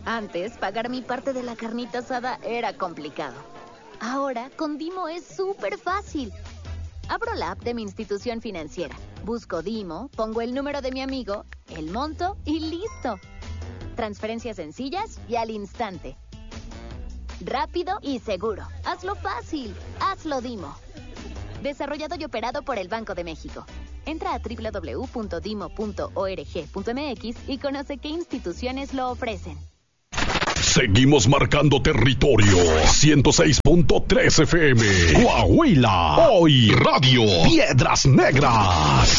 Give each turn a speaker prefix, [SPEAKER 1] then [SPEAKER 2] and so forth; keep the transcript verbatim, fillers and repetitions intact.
[SPEAKER 1] Antes, pagar mi parte de la carnita asada era complicado. Ahora, con Dimo es súper fácil. Abro la app de mi institución financiera, busco Dimo, pongo el número de mi amigo, el monto y listo. Transferencias sencillas y al instante. Rápido y seguro. Hazlo fácil. Hazlo Dimo. Desarrollado y operado por el Banco de México. Entra a doble u doble u doble u punto dimo punto org punto m x y conoce qué instituciones lo ofrecen.
[SPEAKER 2] Seguimos marcando territorio. ciento seis punto tres F M. Coahuila. Hoy Radio Piedras Negras.